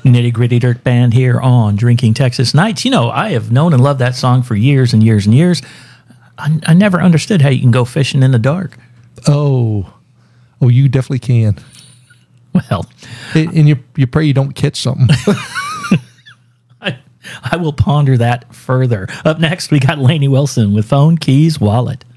Nitty Gritty Dirt Band here on Drinking Texas Nights. You know, I have known and loved that song for years and years and years. I never understood how you can go fishing in the dark. Oh, you definitely can. Well, and you pray you don't catch something. I will ponder that further. Up next, we got Lainey Wilson with Phone, Keys, Wallet.